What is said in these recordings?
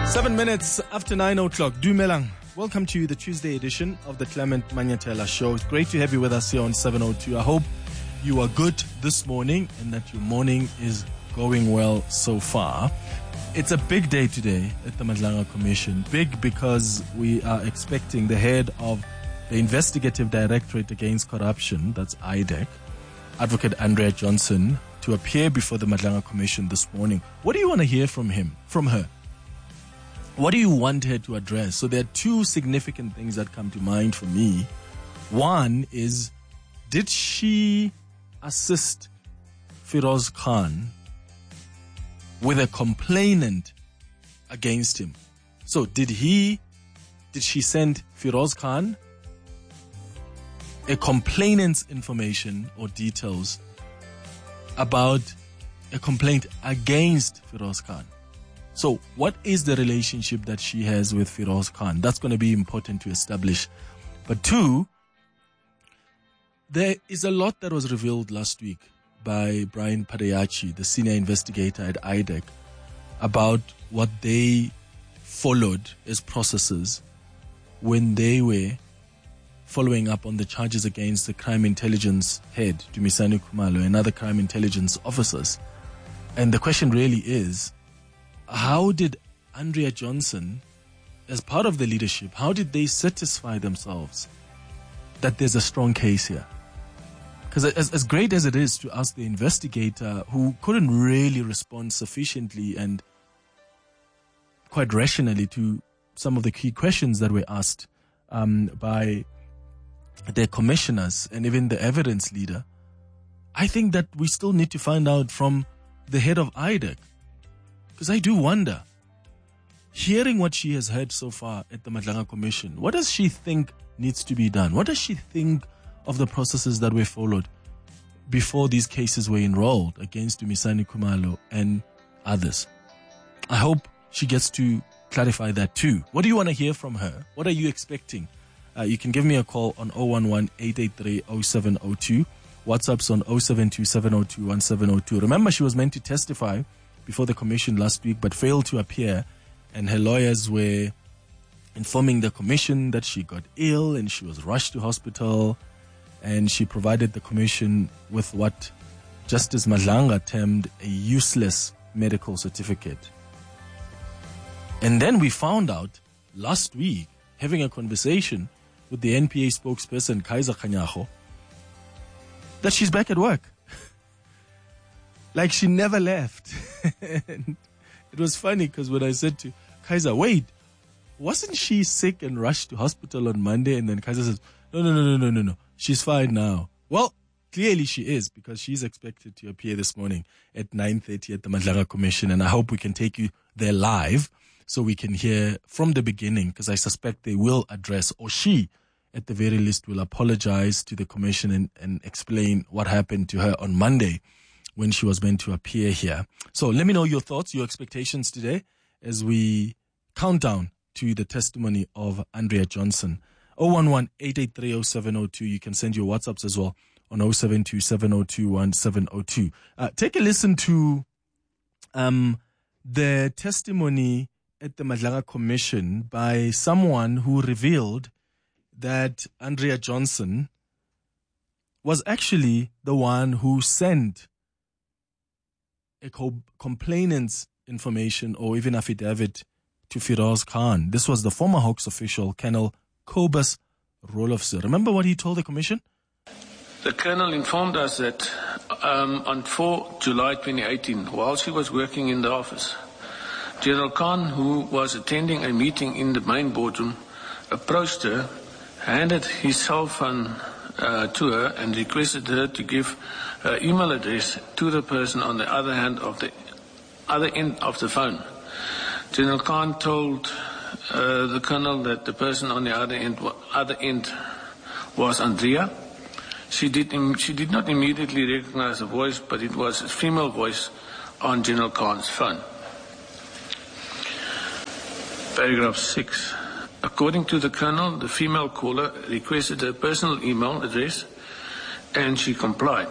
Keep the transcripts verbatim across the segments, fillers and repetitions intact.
Seven minutes after nine o'clock. Dumelang. Welcome to the Tuesday edition of the Clement Manyatela Show. It's great to have you with us here on seven oh two. I hope you are good this morning and that your morning is going well so far. It's a big day today at the Madlanga Commission. Big because we are expecting the head of the Investigative Directorate Against Corruption, that's I D E C, Advocate Andrea Johnson, to appear before the Madlanga Commission this morning. What do you want to hear from him, from her? What do you want her to address? So there are two significant things that come to mind for me. One is, did she assist Feroz Khan with a complainant against him? So did he, did she send Feroz Khan a complainant's information or details about a complaint against Feroz Khan? So what is the relationship that she has with Feroz Khan? That's going to be important to establish. But two, there is a lot that was revealed last week by Brian Padayachi, the senior investigator at I D E C, about what they followed as processes when they were following up on the charges against the crime intelligence head, Dumisani Khumalo, and other crime intelligence officers. And the question really is, how did Andrea Johnson, as part of the leadership, how did they satisfy themselves that there's a strong case here? Because as, as great as it is to ask the investigator, who couldn't really respond sufficiently and quite rationally to some of the key questions that were asked um, by their commissioners and even the evidence leader, I think that we still need to find out from the head of I D E C. Because I do wonder, hearing what she has heard so far at the Madlanga Commission, what does she think needs to be done? What does she think of the processes that were followed before these cases were enrolled against Dumisani Khumalo and others? I hope she gets to clarify that too. What do you want to hear from her? What are you expecting? Uh, you can give me a call on zero one one, eight eight three, zero seven zero two. WhatsApp's on zero seven two, seven zero two, one seven zero two. Remember, she was meant to testify before the commission last week but failed to appear, and her lawyers were informing the commission that she got ill and she was rushed to hospital, and she provided the commission with what Justice Madlanga termed a useless medical certificate. And then we found out last week, having a conversation with the N P A spokesperson Kaiser Khanyago, that she's back at work. Like she never left. And it was funny because when I said to Kaiser, wait, wasn't she sick and rushed to hospital on Monday? And then Kaiser says, no, no, no, no, no, no, no. She's fine now. Well, clearly she is, because she's expected to appear this morning at nine thirty at the Madlanga Commission. And I hope we can take you there live so we can hear from the beginning, because I suspect they will address, or she at the very least will apologize to the commission and, and explain what happened to her on Monday when she was meant to appear here. So let me know your thoughts, your expectations today as we count down to the testimony of Andrea Johnson. zero one one, eight eight three, zero seven zero two. You can send your WhatsApps as well on zero seven two, seven zero two, one seven zero two. Uh, take a listen to um, the testimony at the Madlanga Commission by someone who revealed that Andrea Johnson was actually the one who sent a co- complainant's information or even affidavit to Feroz Khan. This was the former Hawks official, Colonel Cobus Rolofse. Remember what he told the commission? The colonel informed us that um, on the fourth of July twenty eighteen, while she was working in the office, General Khan, who was attending a meeting in the main boardroom, approached her, handed his cell phone uh, to her and requested her to give her email address to the person on the other hand of the other end of the phone. General Khan told uh, the colonel that the person on the other end, other end was Andrea. She did, im- she did not immediately recognize the voice, but it was a female voice on General Khan's phone. Paragraph six. According to the colonel, the female caller requested her personal email address and she complied.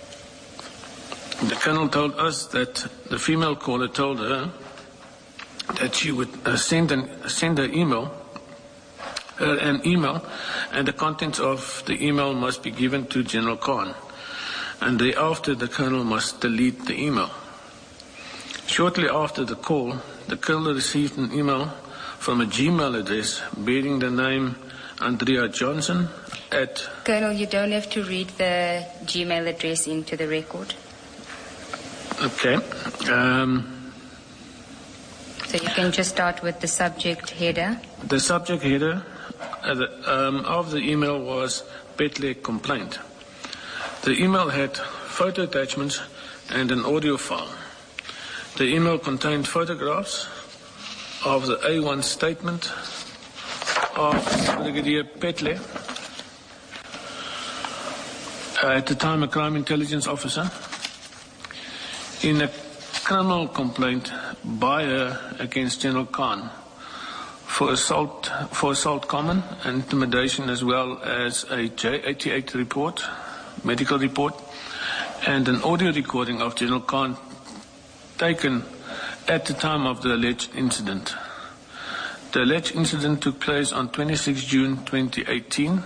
The colonel told us that the female caller told her that she would uh, send an send an email, uh, an email, and the contents of the email must be given to General Khan, and thereafter the colonel must delete the email. Shortly after the call, the colonel received an email from a Gmail address bearing the name Andrea Johnson at... Colonel, you don't have to read the Gmail address into the record. Okay. Um, so you can just start with the subject header. The subject header uh, the, um, of the email was Petle complaint. The email had photo attachments and an audio file. The email contained photographs of the A one statement of Brigadier Petle, uh, at the time a crime intelligence officer, in a criminal complaint by her against General Khan for assault, for assault common and intimidation, as well as a J eighty-eight report, medical report, and an audio recording of General Khan taken at the time of the alleged incident. The alleged incident took place on twenty-sixth of June twenty eighteen,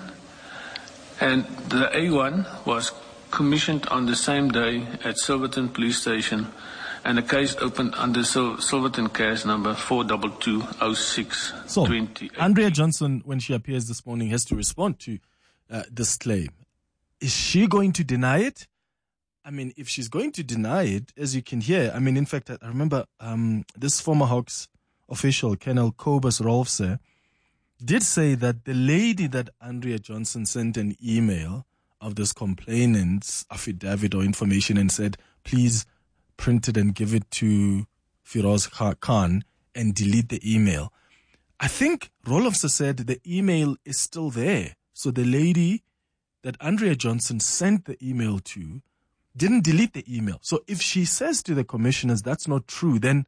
and the A one was commissioned on the same day at Silverton Police Station, and a case opened under Sil- Silverton case number four two two oh six. So, Andrea Johnson, when she appears this morning, has to respond to uh, this claim. Is she going to deny it? I mean, if she's going to deny it, as you can hear, I mean, in fact, I remember um, this former Hawks official, Colonel Cobus Rolfse, did say that the lady that Andrea Johnson sent an email of this complainant's affidavit or information and said, please print it and give it to Firoz Khan and delete the email. I think Rolfse said the email is still there. So the lady that Andrea Johnson sent the email to didn't delete the email. So if she says to the commissioners that's not true, then,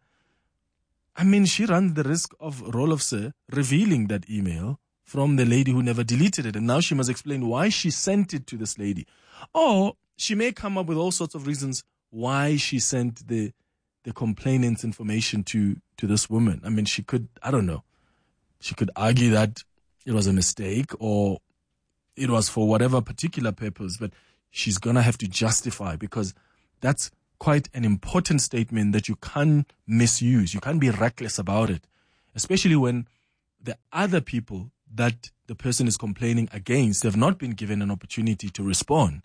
I mean, she runs the risk of Rolfse revealing that email from the lady who never deleted it. And now she must explain why she sent it to this lady. Or she may come up with all sorts of reasons why she sent the the complainant's information to, to this woman. I mean, she could, I don't know, she could argue that it was a mistake or it was for whatever particular purpose, but she's going to have to justify, because that's quite an important statement that you can't misuse. You can't be reckless about it, especially when the other people that the person is complaining against have not been given an opportunity to respond.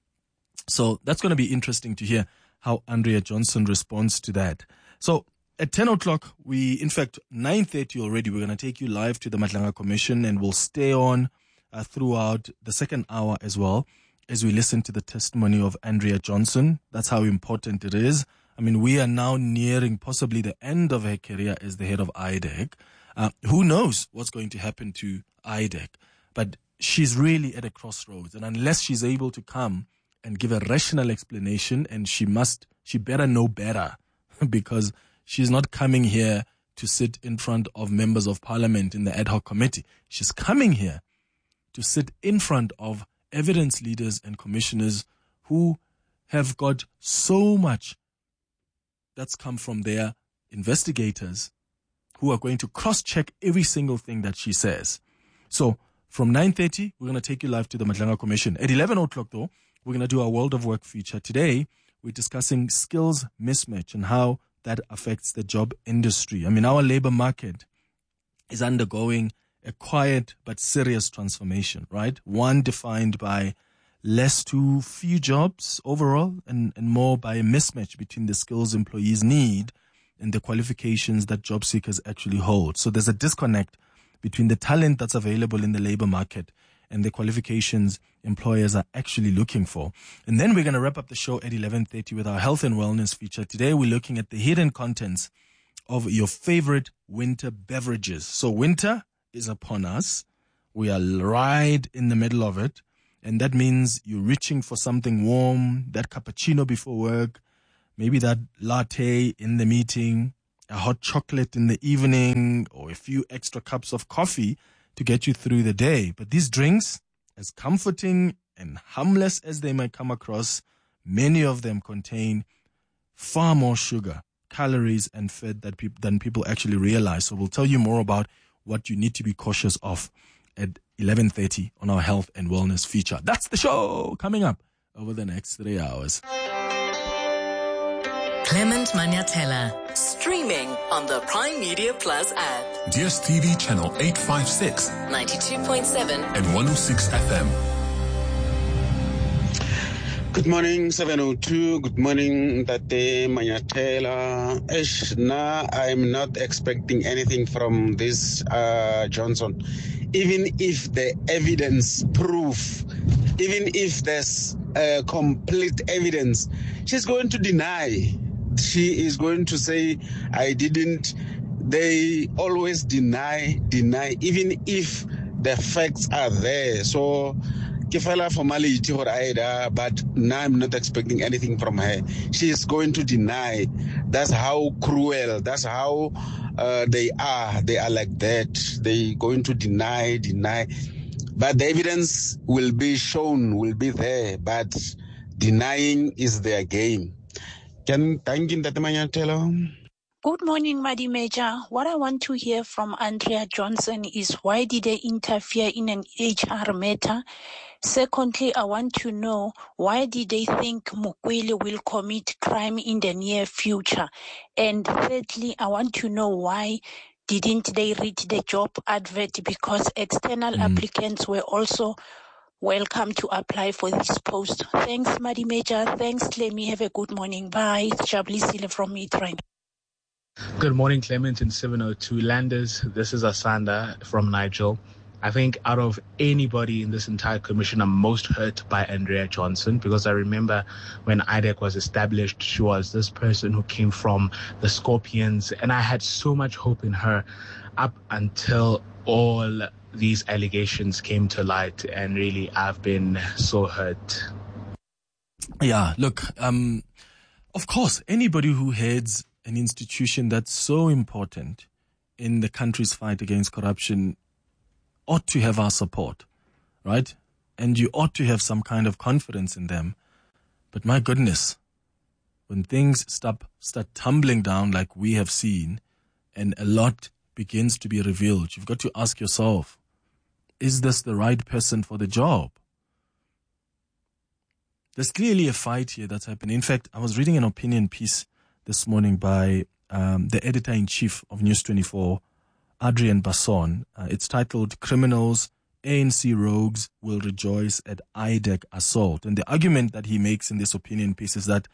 So that's going to be interesting to hear how Andrea Johnson responds to that. So at ten o'clock, we, in fact, nine thirty already, we're going to take you live to the Madlanga Commission, and we'll stay on uh, throughout the second hour as well, as we listen to the testimony of Andrea Johnson. That's how important it is. I mean, we are now nearing possibly the end of her career as the head of I D E C. Uh, who knows what's going to happen to I D E C? But she's really at a crossroads. And unless she's able to come and give a rational explanation, and she must, she better know better, because she's not coming here to sit in front of members of parliament in the ad hoc committee. She's coming here to sit in front of evidence leaders and commissioners who have got so much that's come from their investigators, who are going to cross-check every single thing that she says. So from nine thirty, we're going to take you live to the Madlanga Commission. At eleven o'clock, though, we're going to do our World of Work feature. Today, we're discussing skills mismatch and how that affects the job industry. I mean, our labor market is undergoing a quiet but serious transformation, right? One defined by less to few jobs overall, and, and more by a mismatch between the skills employees need and the qualifications that job seekers actually hold. So there's a disconnect between the talent that's available in the labor market and the qualifications employers are actually looking for. And then we're going to wrap up the show at eleven thirty with our health and wellness feature. Today we're looking at the hidden contents of your favorite winter beverages. So winter is upon us. We are right in the middle of it. And that means you're reaching for something warm, that cappuccino before work, maybe that latte in the meeting, a hot chocolate in the evening, or a few extra cups of coffee to get you through the day. But these drinks, as comforting and harmless as they might come across, many of them contain far more sugar, calories and fat that peop- than people actually realize. So we'll tell you more about what you need to be cautious of at eleven thirty on our health and wellness feature. That's the show coming up over the next three hours. Clement Maniatella, streaming on the Prime Media Plus app. D S T V channel eight fifty-six, ninety-two point seven and one oh six F M. Good morning, seven oh two. Good morning, Tate Maniatella. Ish, nah, I'm not expecting anything from this uh, Johnson. Even if the evidence proof, even if there's uh, complete evidence, she's going to deny. She is going to say, I didn't. They always deny, deny, even if the facts are there. So, Kefala formality or Aida, but now I'm not expecting anything from her. She is going to deny. That's how cruel, that's how uh, they are. They are like that. They're going to deny, deny. But the evidence will be shown, will be there, but denying is their game. Can thank you, Tatamanya. Good morning, Madi Major. What I want to hear from Andrea Johnson is why did they interfere in an H R matter? Secondly, I want to know why did they think Mukwele will commit crime in the near future? And thirdly, I want to know why didn't they read the job advert, because external mm. applicants were also welcome to apply for this post. Thanks, Madi Major. Thanks, Clemmy. Have a good morning. Bye. It's Jabli Sile from Midrand. Good morning, Clement in seven oh two Landers. This is Asanda from Nigel. I think out of anybody in this entire commission, I'm most hurt by Andrea Johnson, because I remember when I D E C was established, she was this person who came from the Scorpions, and I had so much hope in her up until all these allegations came to light, and really I've been so hurt. Yeah, look, um, of course, anybody who heads an institution that's so important in the country's fight against corruption ought to have our support, right? And you ought to have some kind of confidence in them. But my goodness, when things stop, start tumbling down like we have seen, and a lot begins to be revealed, you've got to ask yourself, is this the right person for the job? There's clearly a fight here that's happening. In fact, I was reading an opinion piece this morning by um, the editor-in-chief of News twenty-four, Adrian Basson. Uh, it's titled, Criminals, A N C Rogues Will Rejoice at I D E C Assault. And the argument that he makes in this opinion piece is that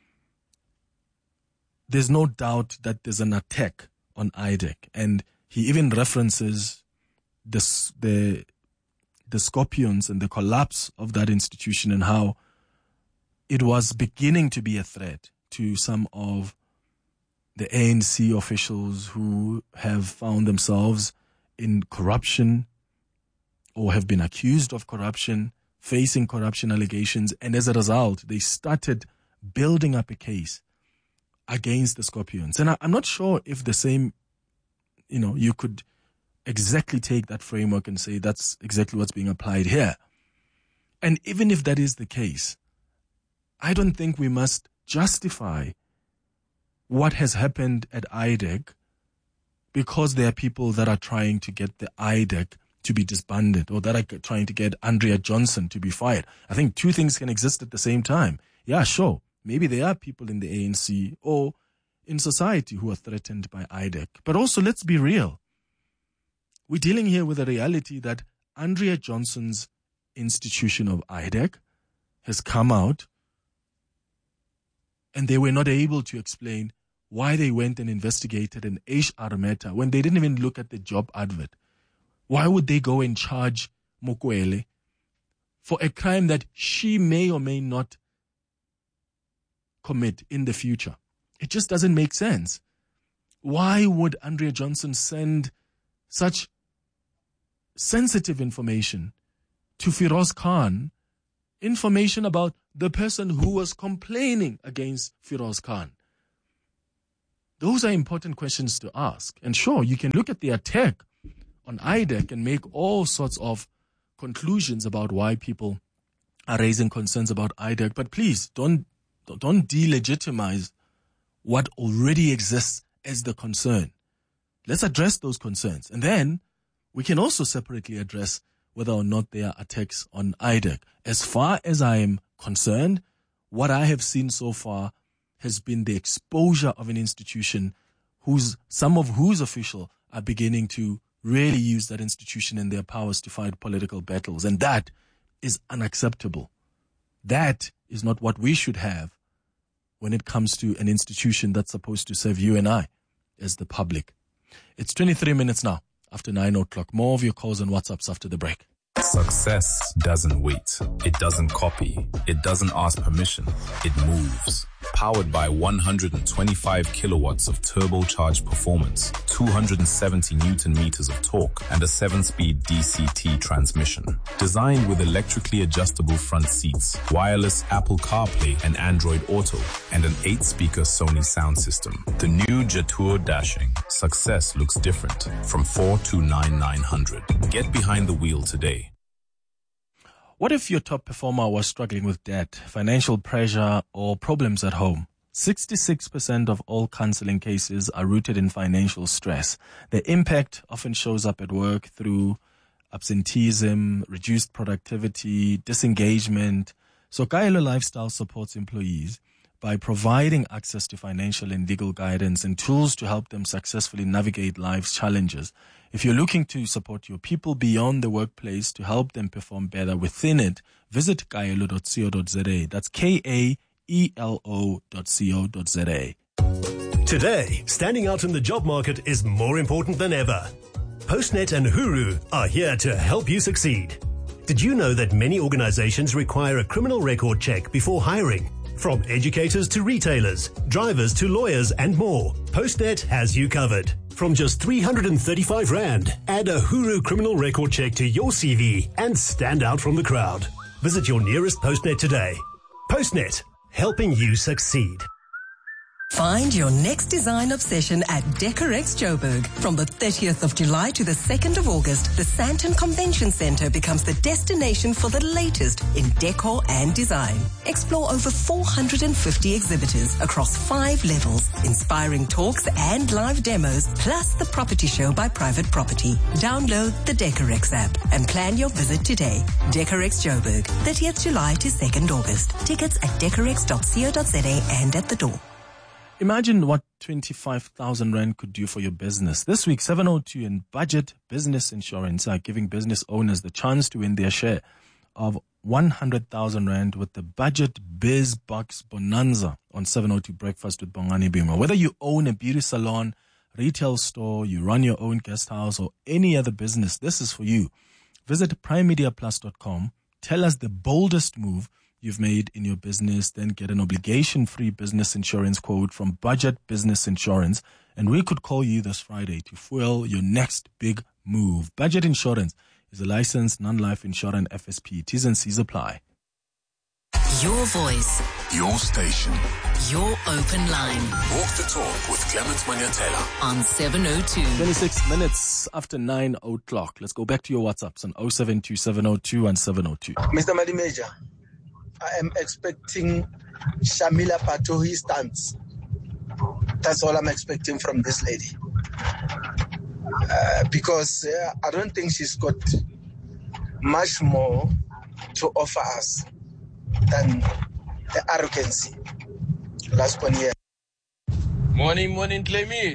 there's no doubt that there's an attack on I D E C. And he even references this, the, the Scorpions and the collapse of that institution and how it was beginning to be a threat to some of the A N C officials who have found themselves in corruption or have been accused of corruption, facing corruption allegations, and as a result, they started building up a case against the Scorpions. And I, I'm not sure if the same, you know, you could exactly take that framework and say that's exactly what's being applied here. And even if that is the case, I don't think we must justify what has happened at I D E C because there are people that are trying to get the I D E C to be disbanded or that are trying to get Andrea Johnson to be fired. I think two things can exist at the same time. Yeah, sure. Maybe there are people in the A N C or in society who are threatened by I D E C. But also, let's be real. We're dealing here with a reality that Andrea Johnson's institution of I D E C has come out and they were not able to explain why they went and investigated an H R matter when they didn't even look at the job advert. Why would they go and charge Mukwele for a crime that she may or may not commit in the future? It just doesn't make sense. Why would Andrea Johnson send such sensitive information to Firoz Khan, information about the person who was complaining against Firoz Khan? Those are important questions to ask. And sure, you can look at the attack on I D E C and make all sorts of conclusions about why people are raising concerns about I D E C. But please, don't don't delegitimize what already exists as the concern. Let's address those concerns. And then we can also separately address whether or not there are attacks on I D E C. As far as I am concerned, what I have seen so far has been the exposure of an institution whose, some of whose officials are beginning to really use that institution and their powers to fight political battles. And that is unacceptable. That is not what we should have when it comes to an institution that's supposed to serve you and I as the public. It's twenty-three minutes now after nine o'clock. More of your calls and WhatsApps after the break. Success doesn't wait. It doesn't copy. It doesn't ask permission. It moves. Powered by one hundred twenty-five kilowatts of turbocharged performance, two hundred seventy newton meters of torque, and a seven-speed D C T transmission. Designed with electrically adjustable front seats, wireless Apple CarPlay and Android Auto, and an eight-speaker Sony sound system. The new Jetour Dashing. Success looks different. From four two nine nine hundred. Get behind the wheel today. What if your top performer was struggling with debt, financial pressure, or problems at home? sixty-six percent of all counseling cases are rooted in financial stress. The impact often shows up at work through absenteeism, reduced productivity, disengagement. So Kaelo Lifestyle supports employees by providing access to financial and legal guidance and tools to help them successfully navigate life's challenges. If you're looking to support your people beyond the workplace to help them perform better within it, visit kaelo dot co dot za. That's K A E L O dot co dot za. Today, standing out in the job market is more important than ever. Postnet and Huru are here to help you succeed. Did you know that many organizations require a criminal record check before hiring? From educators to retailers, drivers to lawyers and more, Postnet has you covered. From just three hundred thirty-five rand, add a Huru criminal record check to your C V and stand out from the crowd. Visit your nearest Postnet today. Postnet, helping you succeed. Find your next design obsession at Decorex Joburg. From the thirtieth of July to the second of August, the Sandton Convention Centre becomes the destination for the latest in decor and design. Explore over four hundred fifty exhibitors across five levels, inspiring talks and live demos, plus the property show by Private Property. Download the Decorex app and plan your visit today. Decorex Joburg, thirtieth of July to second of August. Tickets at decorex dot co dot za and at the door. Imagine what twenty-five thousand rand could do for your business. This week, seven oh two and Budget Business Insurance are giving business owners the chance to win their share of one hundred thousand rand with the Budget Biz Box Bonanza on seven oh two Breakfast with Bongani Bima. Whether you own a beauty salon, retail store, you run your own guest house, or any other business, this is for you. Visit prime media plus dot com. Tell us the boldest move you've made in your business, then get an obligation-free business insurance quote from Budget Business Insurance, and we could call you this Friday to fuel your next big move. Budget Insurance is a licensed non-life insurance F S P. T's and C's apply. Your voice. Your station. Your open line. Walk the talk with Clement Manyatela. On seven oh two. twenty-six minutes after nine o'clock. Let's go back to your WhatsApps on oh seven two, seven oh two and seven oh two. Mister Madimeja, I am expecting Shamila Patohi stance. That's all I'm expecting from this lady. Uh, because uh, I don't think she's got much more to offer us than the arrogancy. Last one year. Morning, morning, Clemmy.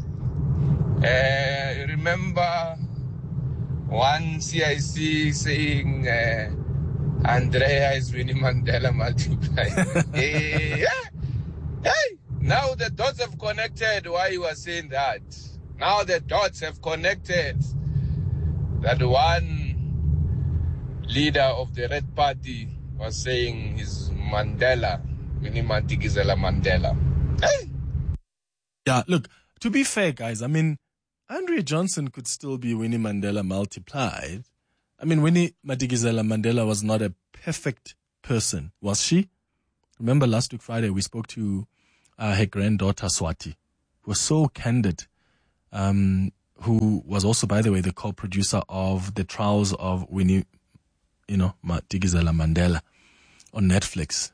Uh, remember one C I C saying... Uh, Andrea is Winnie Mandela multiplied. hey, hey, now the dots have connected why you were saying that. Now the dots have connected that one leader of the Red Party was saying he's Mandela, Winnie Madikizela Mandela. Hey. Yeah, look, to be fair, guys, I mean, Andrea Johnson could still be Winnie Mandela multiplied. I mean, Winnie Madikizela Mandela was not a perfect person, was she? Remember last week Friday we spoke to uh, her granddaughter Swati, who was so candid, um, who was also, by the way, the co-producer of the trials of Winnie, you know, Madikizela Mandela on Netflix.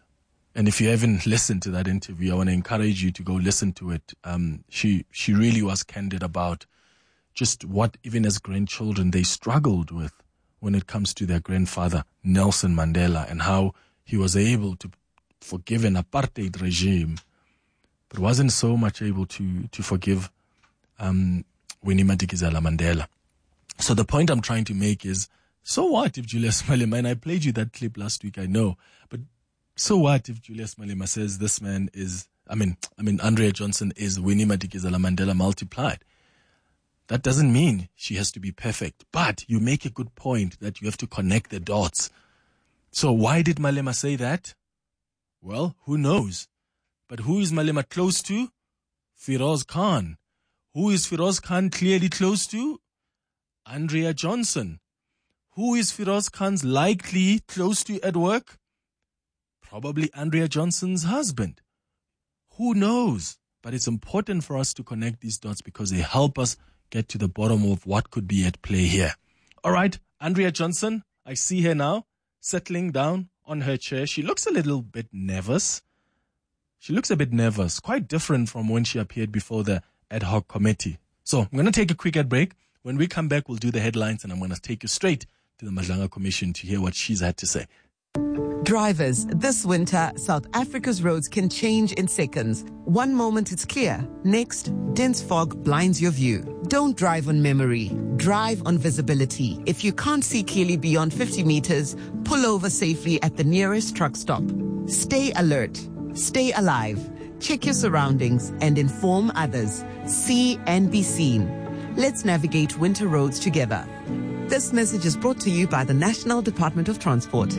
And if you haven't listened to that interview, I want to encourage you to go listen to it. Um, she she really was candid about just what, even as grandchildren, they struggled with when it comes to their grandfather, Nelson Mandela, and how he was able to forgive an apartheid regime, but wasn't so much able to, to forgive um, Winnie Madikizela Mandela. So the point I'm trying to make is, so what if Julius Malema, and I played you that clip last week, I know, but so what if Julius Malema says this man is, I mean, I mean, Andrea Johnson is Winnie Madikizela Mandela multiplied? That doesn't mean she has to be perfect, but you make a good point that you have to connect the dots. So why did Malema say that? Well, who knows? But who is Malema close to? Firoz Khan. Who is Firoz Khan clearly close to? Andrea Johnson. Who is Firoz Khan's likely close to at work? Probably Andrea Johnson's husband. Who knows? But it's important for us to connect these dots because they help us get to the bottom of what could be at play here. All right, Andrea Johnson, I see her now settling down on her chair. She looks a little bit nervous. She looks a bit nervous, quite different from when she appeared before the ad hoc committee. So I'm going to take a quick ad break. When we come back, we'll do the headlines, and I'm going to take you straight to the Madlanga Commission to hear what she's had to say. Drivers, this winter, South Africa's roads can change in seconds. One moment it's clear, next, dense fog blinds your view. Don't drive on memory, drive on visibility. If you can't see clearly beyond fifty meters, pull over safely at the nearest truck stop. Stay alert, stay alive, check your surroundings and inform others. See and be seen. Let's navigate winter roads together. This message is brought to you by the National Department of Transport.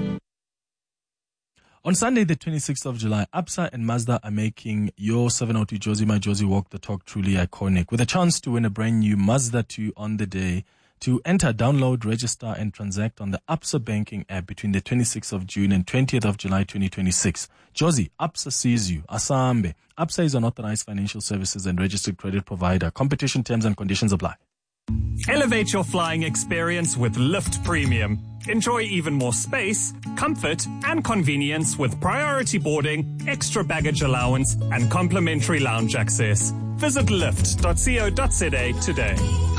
On Sunday, the twenty-sixth of July, Absa and Mazda are making your seven oh two Josie My Josie Walk the Talk truly iconic, with a chance to win a brand new Mazda two on the day. To enter, download, register, and transact on the Absa banking app between the twenty-sixth of June and twentieth of July twenty twenty-six. Josie, Absa sees you. Asambe. Absa is an authorized financial services and registered credit provider. Competition terms and conditions apply. Elevate your flying experience with Lift Premium. Enjoy even more space, comfort, and convenience with priority boarding, extra baggage allowance, and complimentary lounge access. Visit lift dot co dot za today.